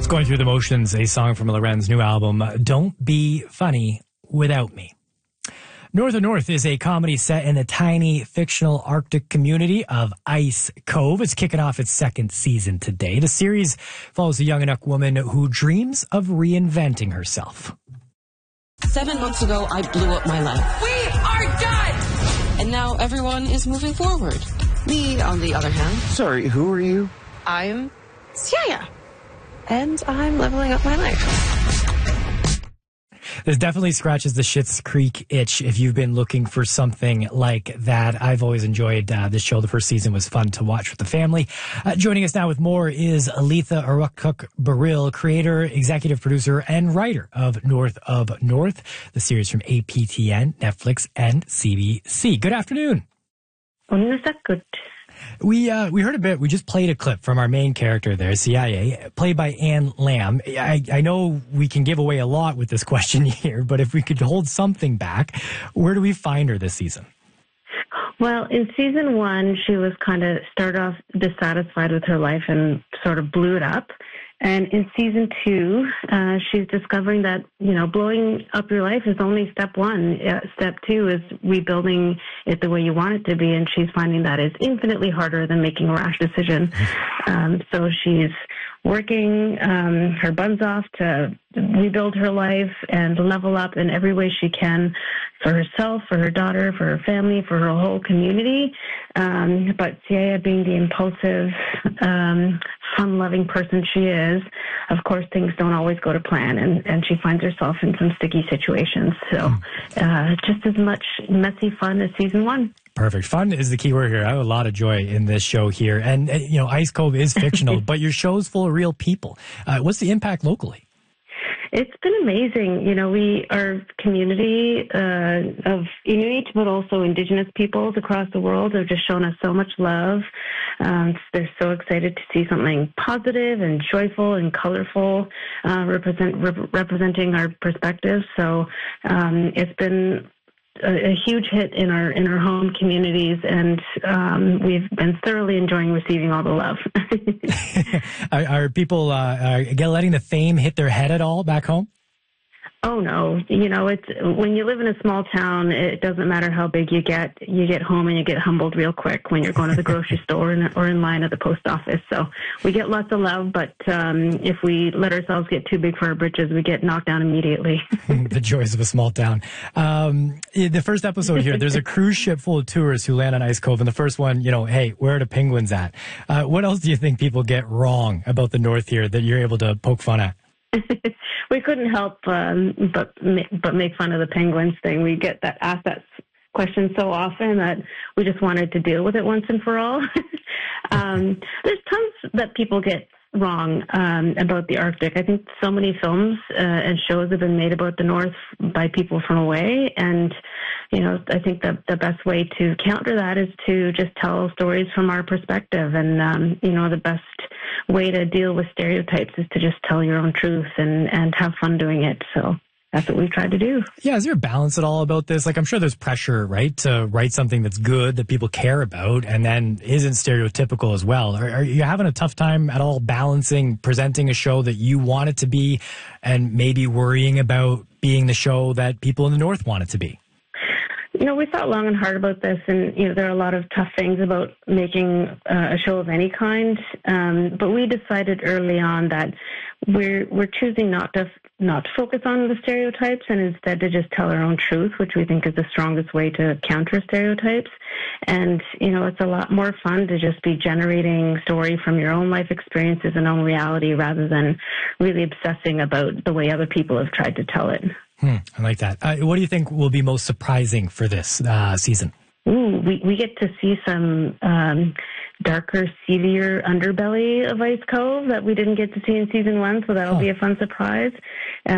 Going Through the Motions, a song from Loren's new album, Don't Be Funny Without Me. North of North is a comedy set in the tiny fictional Arctic community of Ice Cove. It's kicking off its second season today. The series follows a young Inuk woman who dreams of reinventing herself. 7 months ago, I blew up my life. We are done! And now everyone is moving forward. Me, on the other hand. Sorry, who are you? I'm Siaya. And I'm leveling up my life. This definitely scratches the Schitt's Creek itch if you've been looking for something like that. I've always enjoyed this show. The first season was fun to watch with the family. Joining us now with more is Aletha Arukuk-Baril, creator, executive producer, and writer of North of North, the series from APTN, Netflix, and CBC. Good afternoon. We heard a bit. We just played a clip from our main character there, Siaya, played by Anne Lamb. I know we can give away a lot with this question here, but if we could hold something back, where do we find her this season? Well, in season 1, she was started off dissatisfied with her life and sort of blew it up. And in season 2, she's discovering that, blowing up your life is only step 1. Step 2 is rebuilding it the way you want it to be. And she's finding that is infinitely harder than making a rash decision. So she's working her buns off to rebuild her life and level up in every way she can for herself, for her daughter, for her family, for her whole community. But Siaya, being the impulsive, fun-loving person she is, of course, things don't always go to plan, and she finds herself in some sticky situations. So just as much messy fun as season 1. Perfect. Fun is the key word here. I have a lot of joy in this show here. And, Ice Cove is fictional, but your show's full of real people. What's the impact locally? It's been amazing. We are a community of Inuit, but also Indigenous peoples across the world have just shown us so much love. They're so excited to see something positive and joyful and colorful representing our perspectives. So it's been a huge hit in our home communities, and we've been thoroughly enjoying receiving all the love. Are people letting the fame hit their head at all back home? Oh no, it's when you live in a small town, it doesn't matter how big you get home and you get humbled real quick when you're going to the grocery store or in line at the post office. So we get lots of love, but if we let ourselves get too big for our britches, we get knocked down immediately. The joys of a small town. In the first episode here, there's a cruise ship full of tourists who land on Ice Cove. And the first one, hey, where are the penguins at? What else do you think people get wrong about the North here that you're able to poke fun at? We couldn't help but make fun of the penguins thing. We get asked that question so often that we just wanted to deal with it once and for all. There's tons that people get wrong about the Arctic. I think so many films and shows have been made about the North by people from away, and I think the best way to counter that is to just tell stories from our perspective, and the best way to deal with stereotypes is to just tell your own truth and have fun doing it. So that's what we've tried to do. Yeah, is there a balance at all about this? Like, I'm sure there's pressure, right, to write something that's good, that people care about, and then isn't stereotypical as well. Are you having a tough time at all balancing presenting a show that you want it to be and maybe worrying about being the show that people in the North want it to be? We thought long and hard about this, and there are a lot of tough things about making a show of any kind. But we decided early on that we're choosing not to focus on the stereotypes, and instead to just tell our own truth, which we think is the strongest way to counter stereotypes. And it's a lot more fun to just be generating story from your own life experiences and own reality, rather than really obsessing about the way other people have tried to tell it. I like that. What do you think will be most surprising for this season? We get to see some darker, seedier underbelly of Ice Cove that we didn't get to see in season 1, so that'll be a fun surprise.